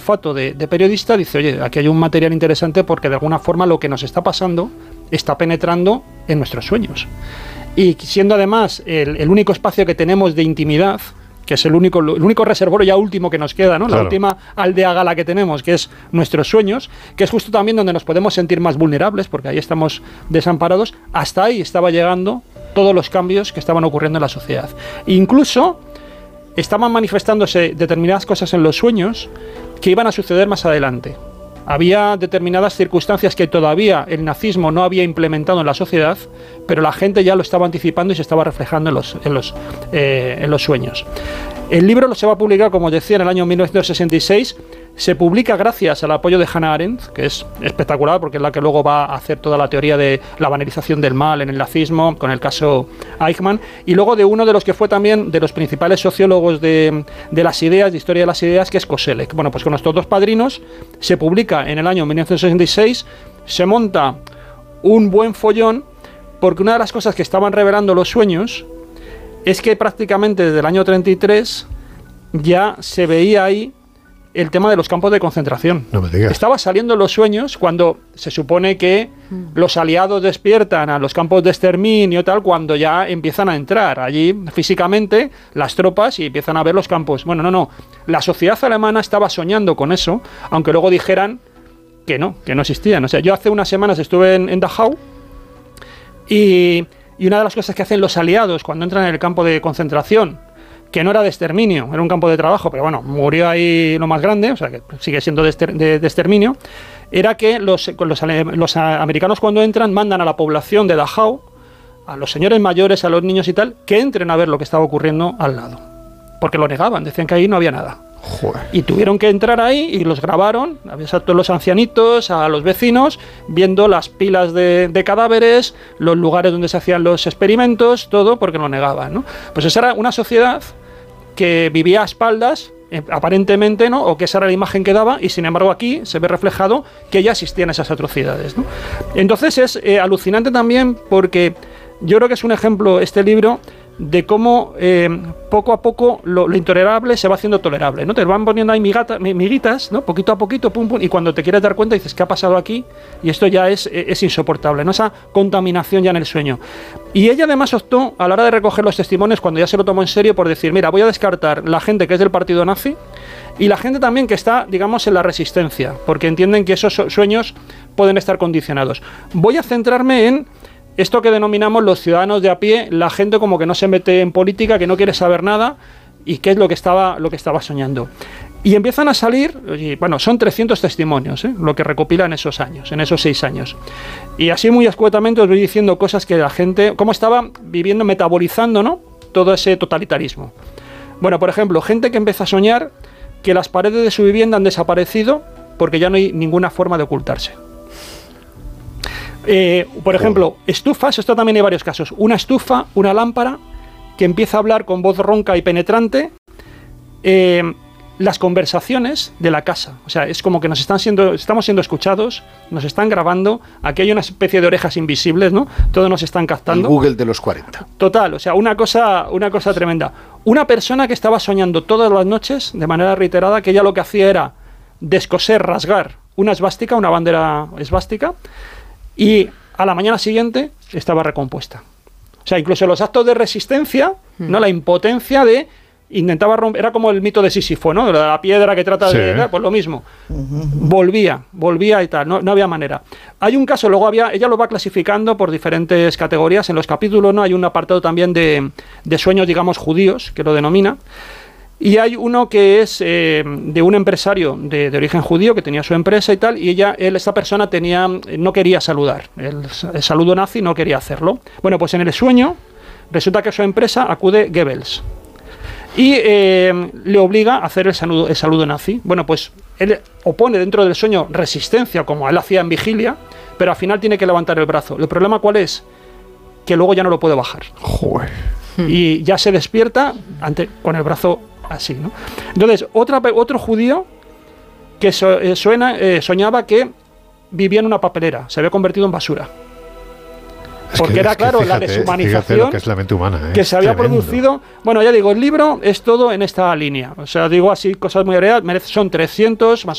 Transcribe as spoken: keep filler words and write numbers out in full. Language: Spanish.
olfato de, de periodista, dice, oye, aquí hay un material interesante porque de alguna forma lo que nos está pasando está penetrando en nuestros sueños. Y siendo además el, el único espacio que tenemos de intimidad, que es el único, el único reservorio ya último que nos queda, ¿no? Claro. La última aldea gala que tenemos, que es nuestros sueños, que es justo también donde nos podemos sentir más vulnerables, porque ahí estamos desamparados, hasta ahí estaba llegando todos los cambios que estaban ocurriendo en la sociedad. Incluso estaban manifestándose determinadas cosas en los sueños que iban a suceder más adelante. Había determinadas circunstancias que todavía el nazismo no había implementado en la sociedad, pero la gente ya lo estaba anticipando y se estaba reflejando en los, en los, eh, en los sueños. El libro lo se va a publicar, como decía, en el año mil novecientos sesenta y seis. Se publica gracias al apoyo de Hannah Arendt, que es espectacular porque es la que luego va a hacer toda la teoría de la banalización del mal en el nazismo, con el caso Eichmann, y luego de uno de los que fue también de los principales sociólogos de, de las ideas, de historia de las ideas, que es Koselleck. Bueno, pues con estos dos padrinos se publica en el año mil novecientos sesenta y seis, se monta un buen follón, porque una de las cosas que estaban revelando los sueños es que prácticamente desde el año treinta y tres ya se veía ahí el tema de los campos de concentración. No me digas. Estaba saliendo en los sueños cuando se supone que los aliados despiertan a los campos de exterminio tal, cuando ya empiezan a entrar allí físicamente las tropas y empiezan a ver los campos. Bueno, no, no. La sociedad alemana estaba soñando con eso, aunque luego dijeran que no, que no existían. O sea, yo hace unas semanas estuve en, en Dachau y, y una de las cosas que hacen los aliados cuando entran en el campo de concentración, que no era de exterminio, era un campo de trabajo, pero bueno, murió ahí lo más grande, o sea que sigue siendo de, exter de, de exterminio, era que los, los, los americanos cuando entran mandan a la población de Dachau, a los señores mayores, a los niños y tal, que entren a ver lo que estaba ocurriendo al lado. Porque lo negaban, decían que ahí no había nada. Joder. Y tuvieron que entrar ahí y los grabaron, a todos los ancianitos, a los vecinos, viendo las pilas de, de cadáveres, los lugares donde se hacían los experimentos, todo porque lo negaban, ¿no? Pues esa era una sociedad que vivía a espaldas, eh, aparentemente, ¿no? O que esa era la imagen que daba, y sin embargo aquí se ve reflejado que ya existían esas atrocidades, ¿no? Entonces es eh, alucinante también porque yo creo que es un ejemplo este libro de cómo eh, poco a poco lo, lo intolerable se va haciendo tolerable, ¿no? Te van poniendo ahí migata, miguitas, ¿no? Poquito a poquito, pum, pum, y cuando te quieres dar cuenta dices, ¿qué ha pasado aquí? Y esto ya es, es insoportable, ¿no? Esa contaminación ya en el sueño. Y ella además optó, a la hora de recoger los testimonios, cuando ya se lo tomó en serio, por decir, mira, voy a descartar la gente que es del partido nazi y la gente también que está, digamos, en la resistencia, porque entienden que esos sueños pueden estar condicionados. Voy a centrarme en esto que denominamos los ciudadanos de a pie, la gente como que no se mete en política, que no quiere saber nada y qué es lo que estaba, lo que estaba soñando. Y empiezan a salir, y bueno, son trescientos testimonios, ¿eh? Lo que recopila en esos años, en esos seis años. Y así muy escuetamente os voy diciendo cosas que la gente, cómo estaba viviendo, metabolizando, ¿no? Todo ese totalitarismo. Bueno, por ejemplo, gente que empieza a soñar que las paredes de su vivienda han desaparecido porque ya no hay ninguna forma de ocultarse. Eh, por ejemplo, estufas, esto también hay varios casos. Una estufa, una lámpara que empieza a hablar con voz ronca y penetrante. Eh, las conversaciones de la casa, o sea, es como que nos están siendo, estamos siendo escuchados, nos están grabando, aquí hay una especie de orejas invisibles, ¿no? Todos nos están captando. El Google de los cuarenta. Total, o sea, una cosa, una cosa tremenda. Una persona que estaba soñando todas las noches, de manera reiterada, que ella lo que hacía era descoser, rasgar una esvástica, una bandera esvástica, y a la mañana siguiente estaba recompuesta. O sea, incluso los actos de resistencia, mm. ¿no? La impotencia de intentaba romper, era como el mito de Sísifo, ¿no? De la piedra que trata sí. de... Pues lo mismo. Volvía, volvía y tal, no, no había manera. Hay un caso, luego había, ella lo va clasificando por diferentes categorías, en los capítulos, ¿no? Hay un apartado también de, de sueños, digamos, judíos, que lo denomina, y hay uno que es eh, de un empresario de, de origen judío, que tenía su empresa y tal, y ella, él, esta persona tenía, no quería saludar, el, el saludo nazi no quería hacerlo. Bueno, pues en el sueño, resulta que a su empresa acude Goebbels, y eh, le obliga a hacer el saludo, el saludo nazi. Bueno, pues él opone dentro del sueño resistencia, como él hacía en vigilia, pero al final tiene que levantar el brazo. ¿El problema cuál es? Que luego ya no lo puede bajar. Joder. Y ya se despierta ante, con el brazo así, ¿no? Entonces, otra, otro judío que so, eh, suena, eh, soñaba que vivía en una papelera, se había convertido en basura. Es porque que, era, es que claro, fíjate, la deshumanización que, es la mente humana, ¿eh? que se había Tremendo. producido. Bueno, ya digo, el libro es todo en esta línea. O sea, digo así, cosas muy reales, son trescientos, más